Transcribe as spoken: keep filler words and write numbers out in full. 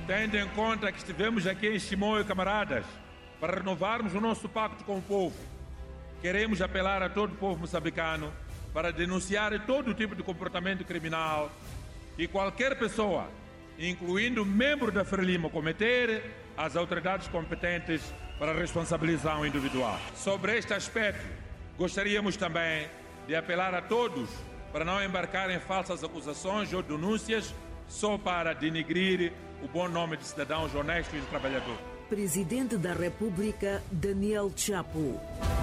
Tendo em conta que estivemos aqui em Chimoio, camaradas, para renovarmos o nosso pacto com o povo, queremos apelar a todo o povo moçambicano para denunciar todo tipo de comportamento criminal e qualquer pessoa, incluindo membro da Frelimo, cometer, as autoridades competentes para responsabilização individual. Sobre este aspecto, gostaríamos também de apelar a todos para não embarcar em falsas acusações ou denúncias só para denigrir o bom nome de cidadãos honestos e trabalhadores. Presidente da República, Daniel Chapo.